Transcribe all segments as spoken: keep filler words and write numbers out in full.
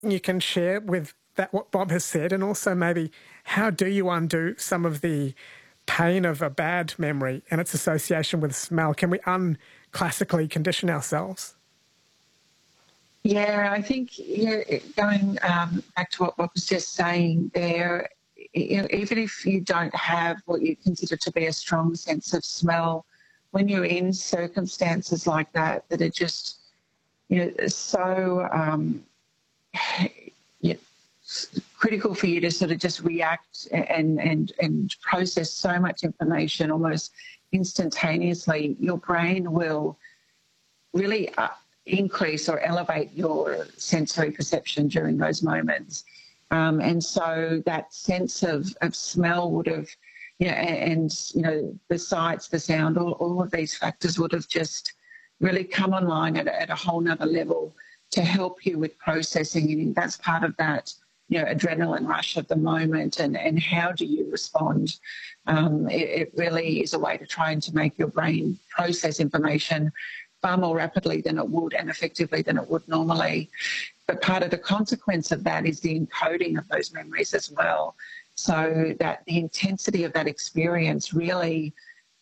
you can share with that what Bob has said, and also maybe how do you undo some of the pain of a bad memory and its association with smell? Can we unclassically condition ourselves? Yeah, I think yeah, going um, back to what Bob was just saying there, you know, even if you don't have what you consider to be a strong sense of smell, when you're in circumstances like that, that are just, you know, so um, yeah, critical for you to sort of just react and, and, and process so much information almost instantaneously, your brain will really uh, increase or elevate your sensory perception during those moments. Um, and so that sense of, of smell would have, you know, and, and, you know, the sights, the sound, all, all of these factors would have just really come online at, at a whole nother level to help you with processing. And that's part of that, you know, adrenaline rush of the moment, and, and how do you respond? Um, it, it really is a way to try and to make your brain process information far more rapidly than it would and effectively than it would normally. But part of the consequence of that is the encoding of those memories as well, so that the intensity of that experience really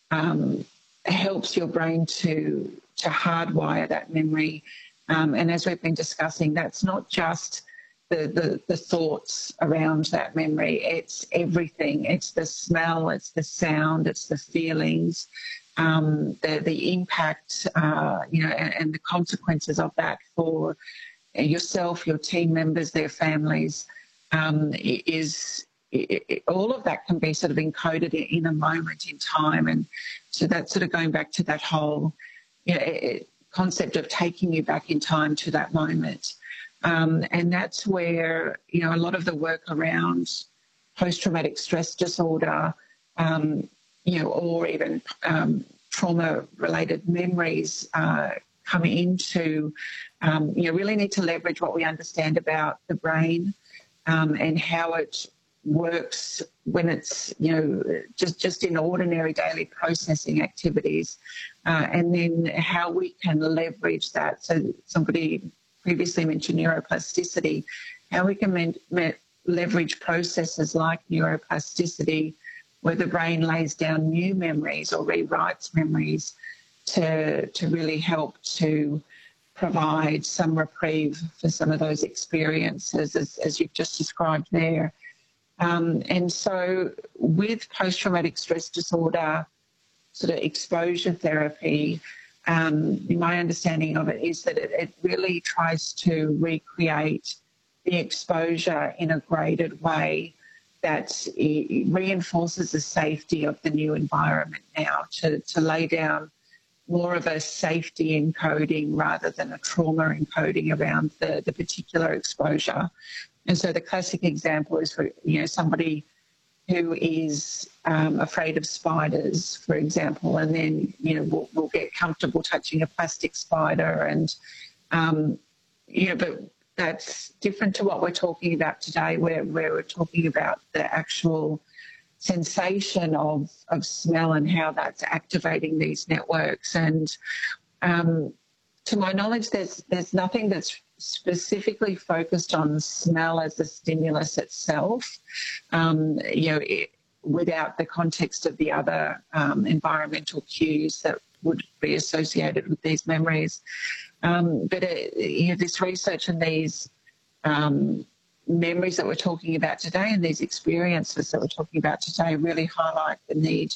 um, helps your brain to, to hardwire that memory. Um, and as we've been discussing, that's not just the, the, the thoughts around that memory, it's everything. It's the smell, it's the sound, it's the feelings, um, the, the impact, uh, you know, and, and the consequences of that for yourself, your team members, their families, um, is it, it, all of that can be sort of encoded in a moment in time. And so that's sort of going back to that whole, you know, it, concept of taking you back in time to that moment. Um, and that's where, you know, a lot of the work around post-traumatic stress disorder, um, you know, or even um, trauma-related memories uh, come into, um, you know, really need to leverage what we understand about the brain um, and how it works when it's, you know, just, just in ordinary daily processing activities, uh, and then how we can leverage that. So somebody previously mentioned neuroplasticity, how we can men- men- leverage processes like neuroplasticity, where the brain lays down new memories or rewrites memories to, to really help to provide some reprieve for some of those experiences, as, as you've just described there. Um, and so with post-traumatic stress disorder sort of exposure therapy, um, my understanding of it is that it, it really tries to recreate the exposure in a graded way that it reinforces the safety of the new environment now, to, to lay down more of a safety encoding rather than a trauma encoding around the, the particular exposure. And so the classic example is for, you know, somebody who is um, afraid of spiders, for example, and then, you know, will will get comfortable touching a plastic spider, and, um, you know, but that's different to what we're talking about today, where, where we're talking about the actual sensation of, of smell and how that's activating these networks. And um, to my knowledge, there's there's nothing that's specifically focused on smell as the stimulus itself, um, you know, it, without the context of the other um, environmental cues that would be associated with these memories. Um, but it, you know, this research and these um, memories that we're talking about today and these experiences that we're talking about today really highlight the need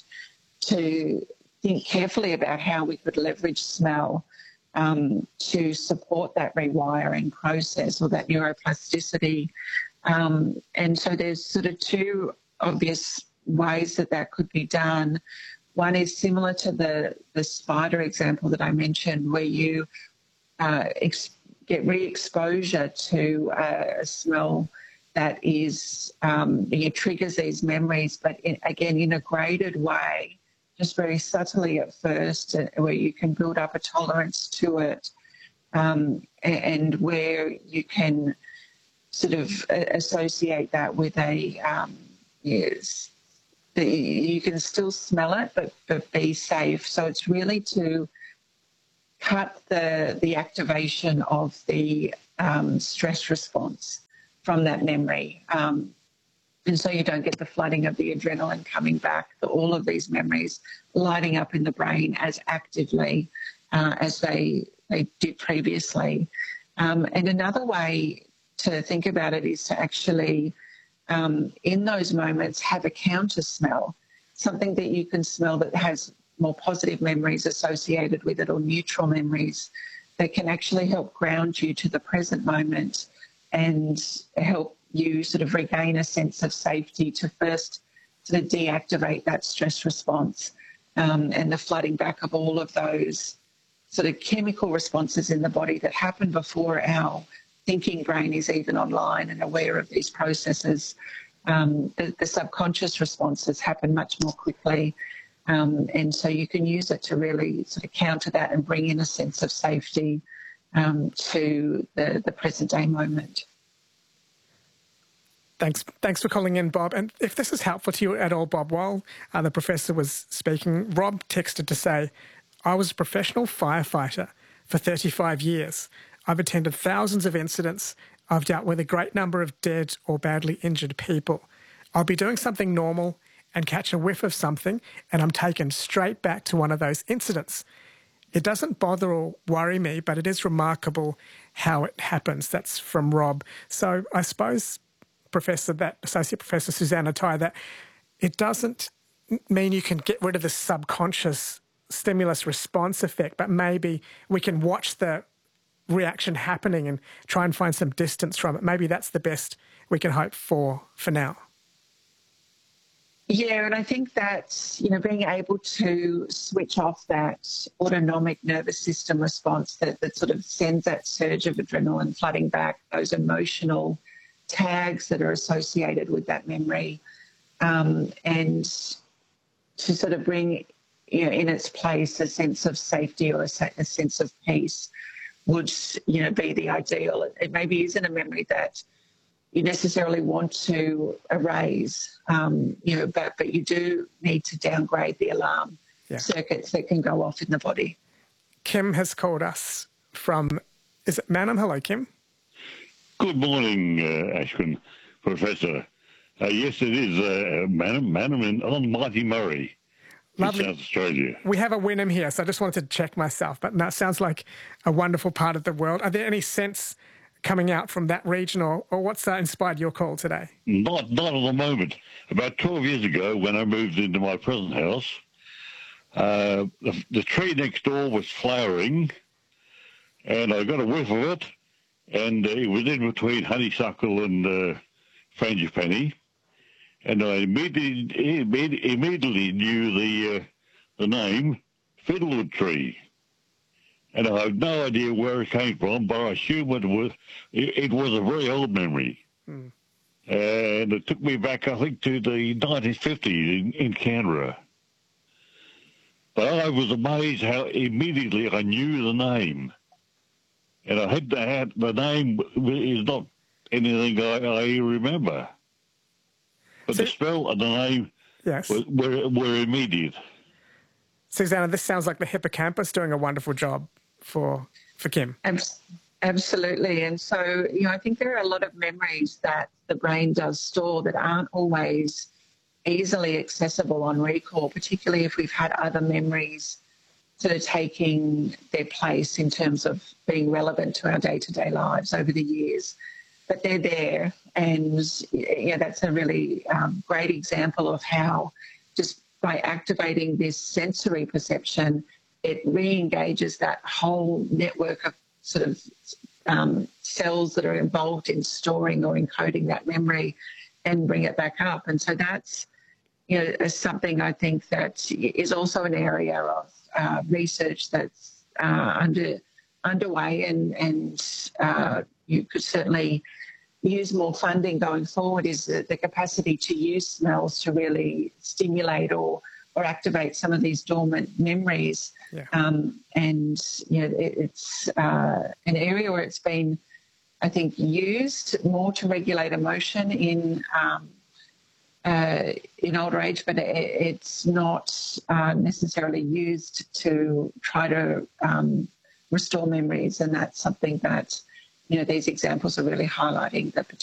to think carefully about how we could leverage smell Um, to support that rewiring process or that neuroplasticity. Um, and so there's sort of two obvious ways that that could be done. One is similar to the, the spider example that I mentioned, where you uh, ex- get re-exposure to uh, a smell that is, um, it triggers these memories, but in, again, in a graded way, just very subtly at first, uh, where you can build up a tolerance to it, um, and, and where you can sort of uh, associate that with a, um, yes, the, you can still smell it, but, but be safe. So it's really to cut the, the activation of the um, stress response from that memory. Um, and so you don't get the flooding of the adrenaline coming back, the, all of these memories lighting up in the brain as actively uh, as they, they did previously. Um, and another way to think about it is to actually, um, in those moments, have a counter smell, something that you can smell that has more positive memories associated with it or neutral memories that can actually help ground you to the present moment and help you sort of regain a sense of safety to first sort of deactivate that stress response um, and the flooding back of all of those sort of chemical responses in the body that happen before our thinking brain is even online and aware of these processes. Um, the, the subconscious responses happen much more quickly. Um, and so you can use it to really sort of counter that and bring in a sense of safety um, to the, the present day moment. Thanks Thanks for calling in, Bob. And if this is helpful to you at all, Bob, while uh, the professor was speaking, Rob texted to say, I was a professional firefighter for thirty-five years. I've attended thousands of incidents. I've dealt with a great number of dead or badly injured people. I'll be doing something normal and catch a whiff of something, and I'm taken straight back to one of those incidents. It doesn't bother or worry me, but it is remarkable how it happens. That's from Rob. So I suppose, Professor, that Associate Professor Susannah Tye, that it doesn't mean you can get rid of the subconscious stimulus response effect, but maybe we can watch the reaction happening and try and find some distance from it. Maybe that's the best we can hope for for now. Yeah, and I think that, you know, being able to switch off that autonomic nervous system response that, that sort of sends that surge of adrenaline flooding back, those emotional tags that are associated with that memory, um, and to sort of bring, you know, in its place a sense of safety or a, a sense of peace would, you know, be the ideal. It, it maybe isn't a memory that you necessarily want to erase, um, you know, but, but you do need to downgrade the alarm yeah. circuits that can go off in the body. Kim has called us from, is it Mannum? Hello, Kim. Good morning, uh, Ashwin, Professor. Uh, yes, it is uh, Mannum, Mannum in, on Mighty Murray in Lovely. South Australia. We have a Wynnum here, so I just wanted to check myself, but that sounds like a wonderful part of the world. Are there any scents coming out from that region, or, or what's uh, inspired your call today? Not, not at the moment. About twelve years ago, when I moved into my present house, uh, the, the tree next door was flowering, and I got a whiff of it, and uh, it was in between honeysuckle and uh, frangipani, and I immediately, immediately knew the uh, the name fiddlewood tree. And I have no idea where it came from, but I assume it was it, it was a very old memory. Hmm. And it took me back, I think, to the nineteen fifties in, in Canberra. But I was amazed how immediately I knew the name. And I had to have, the name is not anything I, I remember. But so, the spell and the name yes. were, were, were immediate. Susannah, this sounds like the hippocampus doing a wonderful job for for Kim. Absolutely. And so, you know, I think there are a lot of memories that the brain does store that aren't always easily accessible on recall, particularly if we've had other memories sort of taking their place in terms of being relevant to our day-to-day lives over the years. But they're there, and you know, that's a really um, great example of how just by activating this sensory perception, it re-engages that whole network of sort of um, cells that are involved in storing or encoding that memory and bring it back up. And so that's, you know, something I think that is also an area of uh, research that's uh, under underway, and, and uh, you could certainly use more funding going forward, is the, the capacity to use smells to really stimulate or or activate some of these dormant memories. Yeah. Um, and, you know, it, it's uh, an area where it's been, I think, used more to regulate emotion in um, uh, in older age, but it, it's not uh, necessarily used to try to um, restore memories. And that's something that you know, these examples are really highlighting the potential